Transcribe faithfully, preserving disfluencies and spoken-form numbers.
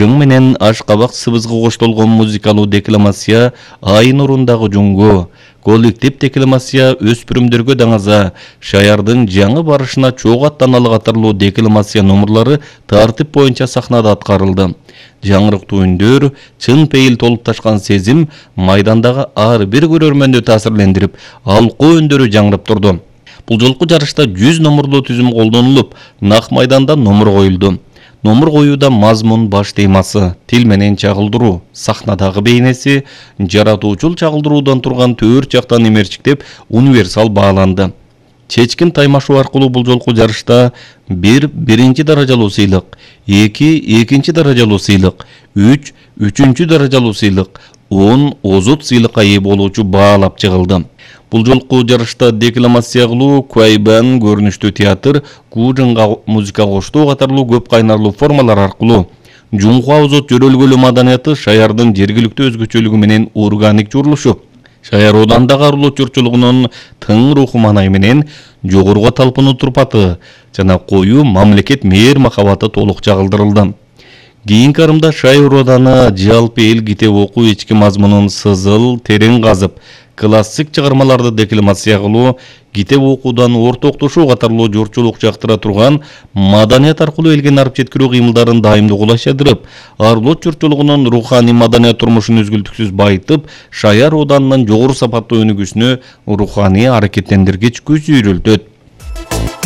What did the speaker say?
жың менен Ашкабак сыбызгы коштолгон музыкалуу декламация Ай нурундагы жуңго, коллектив декламация өспүрүмдөргө даңаза, Шаярдын жаңы барышына чогуу аттаналы катарлуу декламация номурлары тартип боюнча сахнада аткарылды. Жаңырыктуу үндөр, чын пейил толуп ташкан сезим майдандагы ар бир көрөрмөндү таасирлендирип, алкоо өндөрү жаңырап турду. Бул жолку жарышта жүз номурлуу түзүм колдонулуп, нак майданда номур коюлду. Номур коюуда мазмун баш темасы, тил менен чагылдыруу, сахнадагы бейнеси, жаратуучул чагылдыруудан турган төрт жактан эмерчиктеп универсал бааланды. Чечкин таймашуу аркылуу бул жолку жарышта бир биринчи даражалуу сыйлык, эки экинчи даражалуу сыйлык, үч үчүнчү даражалуу сыйлык, он озут сыйлыкка ээ болуучу баалап чыгылды. Бул жолку жарышта декламация кылуу, куайбан көрүнүштүү театр, кужыңга музыка коштоо катарлуу көп кайнарлуу формалар аркылуу жуңку озот жөрөлгөлүү маданияты Шаярдын жергиликтүү өзгөчөлүгү менен органик журулушу, Шаяр оодандагы арулут журтчулугунун тың руху маанай менен жогорго талпынуу турпаты жана коюу мамлекет мээр махабаты толук чагылдырылды. Кийинки арымда Шаяр ооданы жалпы эл китеп окуу ички мазмунун сызыл, терең казып, классик чыгармаларды декламация кылуу, китеп окуудан орто октошуу катарлуу журтчулук жактыра турган маданият аркылуу элге нарып жеткирүү кыймылдарын дайымдуу кулайшадырып, арулут журтчулугунун руханий маданият турмушун үзгүлтүксүз байытып, Шаяр оодарынын жогору сапаттуу өнүгүүсүнө руханий аракеттендиргич күч үйрөлтөт.